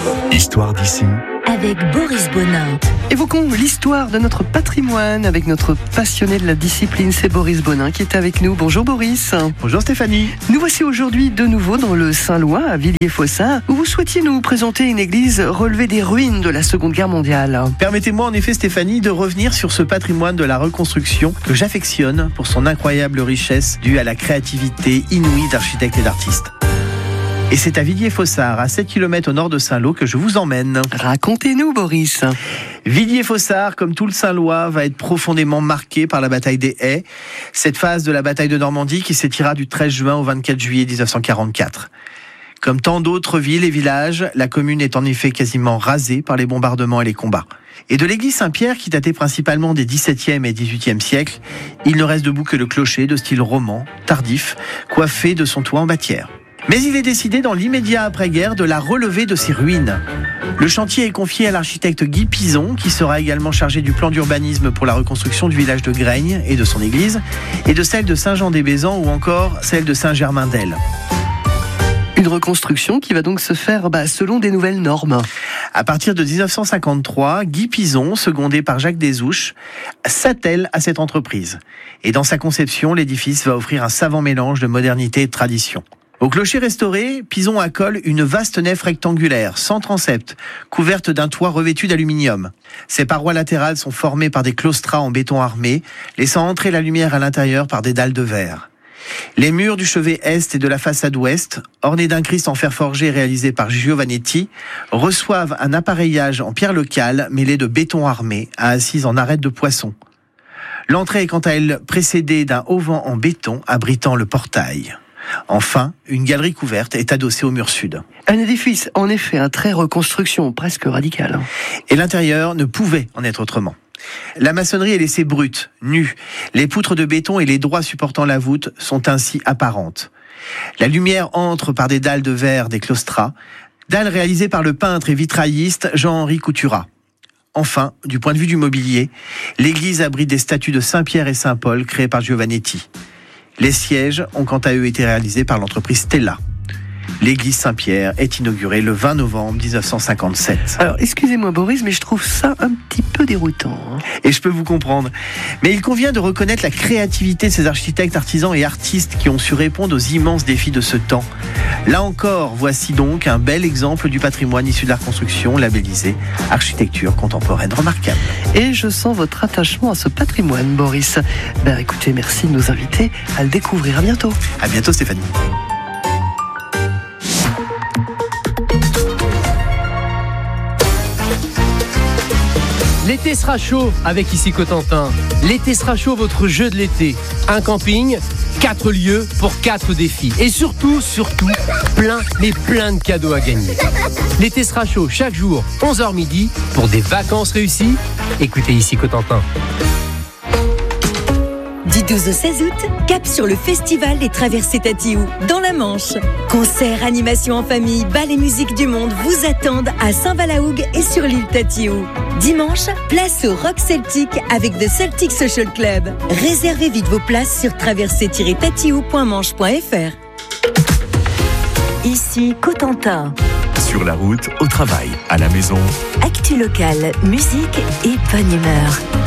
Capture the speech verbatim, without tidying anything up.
Histoire d'ici avec Boris Bonin. Évoquons l'histoire de notre patrimoine avec notre passionné de la discipline, c'est Boris Bonin qui est avec nous. Bonjour Boris. Bonjour Stéphanie. Nous voici aujourd'hui de nouveau dans le Saint-Lois, à Villiers-Fossard, où vous souhaitiez nous présenter une église relevée des ruines de la Seconde Guerre mondiale. Permettez-moi en effet Stéphanie de revenir sur ce patrimoine de la reconstruction que j'affectionne pour son incroyable richesse due à la créativité inouïe d'architectes et d'artistes. Et c'est à Villiers-Fossard, à sept kilomètres au nord de Saint-Lô, que je vous emmène. Racontez-nous, Boris. Villiers-Fossard, comme tout le Saint-Lois, va être profondément marqué par la bataille des Haies, cette phase de la bataille de Normandie qui s'étira du treize juin au vingt-quatre juillet dix-neuf cent quarante-quatre. Comme tant d'autres villes et villages, la commune est en effet quasiment rasée par les bombardements et les combats. Et de l'église Saint-Pierre, qui datait principalement des dix-septième et dix-huitième siècles, il ne reste debout que le clocher de style roman, tardif, coiffé de son toit en bâtière. Mais il est décidé dans l'immédiat après-guerre de la relever de ses ruines. Le chantier est confié à l'architecte Guy Pizon, qui sera également chargé du plan d'urbanisme pour la reconstruction du village de Graignes et de son église, et de celle de Saint-Jean-des-Baisans ou encore celle de Saint-Germain-d'Elle. Une reconstruction qui va donc se faire bah, selon des nouvelles normes. À partir de dix-neuf cent cinquante-trois, Guy Pizon, secondé par Jacques Desouches, s'attelle à cette entreprise. Et dans sa conception, l'édifice va offrir un savant mélange de modernité et de tradition. Au clocher restauré, Pizon accole une vaste nef rectangulaire, sans transept, couverte d'un toit revêtu d'aluminium. Ses parois latérales sont formées par des claustras en béton armé, laissant entrer la lumière à l'intérieur par des dalles de verre. Les murs du chevet est et de la façade ouest, ornés d'un Christ en fer forgé réalisé par Giovannetti, reçoivent un appareillage en pierre locale mêlé de béton armé à assise en arête de poisson. L'entrée est quant à elle précédée d'un auvent en béton abritant le portail. Enfin, une galerie couverte est adossée au mur sud. Un édifice, en effet, un trait reconstruction, presque radical. Et l'intérieur ne pouvait en être autrement. La maçonnerie est laissée brute, nue. Les poutres de béton et les droits supportant la voûte sont ainsi apparentes. La lumière entre par des dalles de verre des claustras, dalles réalisées par le peintre et vitrailliste Jean-Henri Couturat. Enfin, du point de vue du mobilier, l'église abrite des statues de Saint-Pierre et Saint-Paul créées par Giovannetti. Les sièges ont quant à eux été réalisés par l'entreprise Stella. L'église Saint-Pierre est inaugurée le vingt novembre dix-neuf cent cinquante-sept. Alors, excusez-moi Boris, mais je trouve ça un petit peu déroutant. Hein. Et je peux vous comprendre. Mais il convient de reconnaître la créativité de ces architectes, artisans et artistes qui ont su répondre aux immenses défis de ce temps. Là encore, voici donc un bel exemple du patrimoine issu de la reconstruction, labellisé Architecture contemporaine remarquable. Et je sens votre attachement à ce patrimoine, Boris. Ben écoutez, merci de nous inviter à le découvrir. À bientôt. À bientôt Stéphanie. L'été sera chaud avec Ici Cotentin. L'été sera chaud, votre jeu de l'été. Un camping, quatre lieux pour quatre défis. Et surtout, surtout, plein, mais plein de cadeaux à gagner. L'été sera chaud chaque jour, onze heures midi, pour des vacances réussies. Écoutez Ici Cotentin. Du douze au seize août, cap sur le festival des traversées Tatiou, dans la Manche. Concerts, animations en famille, bal et musique du monde vous attendent à Saint-Valahougue et sur l'île Tatiou. Dimanche, place au Rock Celtic avec The Celtic Social Club. Réservez vite vos places sur traversée tiret tatiou point manche point f r. Ici Cotentin. Sur la route, au travail, à la maison. Actu locale, musique et bonne humeur.